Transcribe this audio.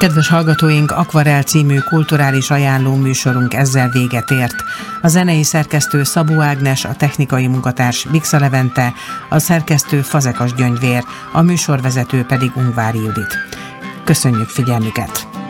Kedves hallgatóink, Akvarell című kulturális ajánló műsorunk ezzel véget ért. A zenei szerkesztő Szabó Ágnes, a technikai munkatárs Bixa Levente, a szerkesztő Fazekas Gyöngyvér, a műsorvezető pedig Ungvári Judit. Köszönjük figyelmüket!